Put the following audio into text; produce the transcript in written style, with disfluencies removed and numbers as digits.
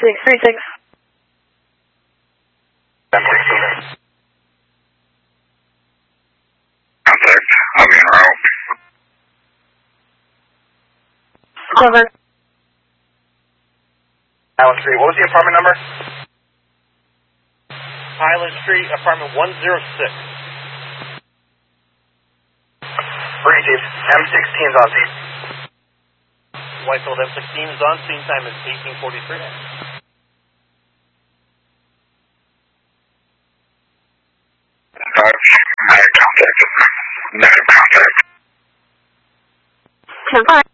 636. Contact, I'll be en route. Cover. Highland Street, what was the apartment number? Highland Street, apartment 106. Brief, Chief. M16's on scene. Whitefield M16 is on. Scene time is 1843. Negative contact. Negative contact. 10-5.